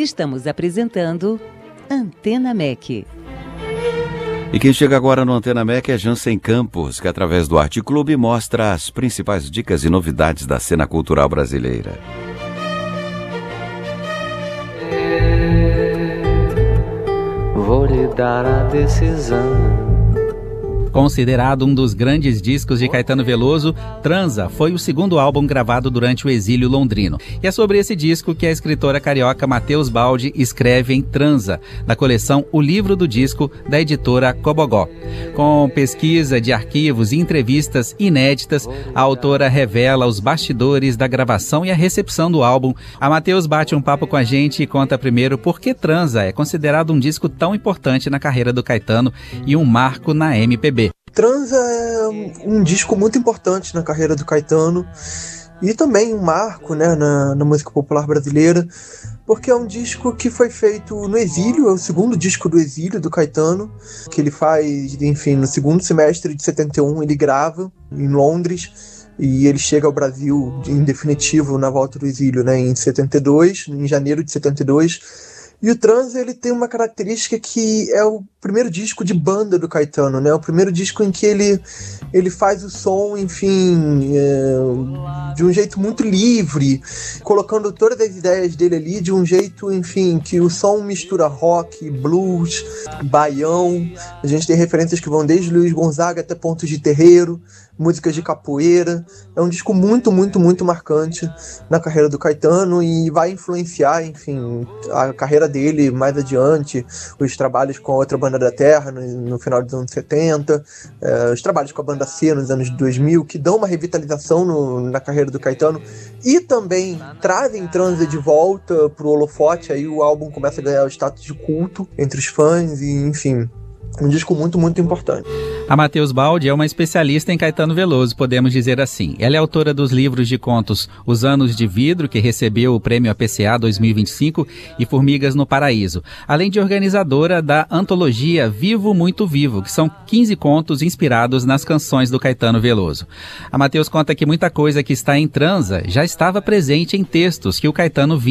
Estamos apresentando Antena MEC. E quem chega agora no Antena MEC é Jansen Campos, que através do Arte Clube mostra as principais dicas e novidades da cena cultural brasileira. Vou lhe dar a decisão. Considerado um dos grandes discos de Caetano Veloso, Transa foi o segundo álbum gravado durante o exílio londrino. E é sobre esse disco que a escritora carioca Matheus Baldi escreve em Transa, na coleção O Livro do Disco, da editora Cobogó. Com pesquisa de arquivos e entrevistas inéditas, a autora revela os bastidores da gravação e a recepção do álbum. A Matheus bate um papo com a gente e conta primeiro por que Transa é considerado um disco tão importante na carreira do Caetano e um marco na MPB. Transa é um disco muito importante na carreira do Caetano e também um marco, né, na música popular brasileira, porque é um disco que foi feito no exílio, é o segundo disco do exílio do Caetano, que ele faz, enfim, no segundo semestre de 71, ele grava em Londres e ele chega ao Brasil em definitivo na volta do exílio, né, em 72, em janeiro de 72. E o Transa, ele tem uma característica que é o primeiro disco de banda do Caetano, né? O primeiro disco em que ele faz o som, enfim, de um jeito muito livre, colocando todas as ideias dele ali de um jeito, enfim, que o som mistura rock, blues, baião. A gente tem referências que vão desde Luiz Gonzaga até Pontos de Terreiro, músicas de capoeira. É um disco muito, muito, muito marcante na carreira do Caetano e vai influenciar, enfim, a carreira dele mais adiante, os trabalhos com a outra banda da Terra no final dos anos 70, os trabalhos com a banda C nos anos 2000, que dão uma revitalização na carreira do Caetano e também trazem Transa de volta pro holofote. Aí o álbum começa a ganhar o status de culto entre os fãs e, enfim, um disco muito, muito importante. A Matheus Baldi é uma especialista em Caetano Veloso, podemos dizer assim. Ela é autora dos livros de contos Os Anos de Vidro, que recebeu o prêmio APCA 2025, e Formigas no Paraíso, além de organizadora da antologia Vivo Muito Vivo, que são 15 contos inspirados nas canções do Caetano Veloso. A Matheus conta que muita coisa que está em Transa já estava presente em textos que o Caetano vinha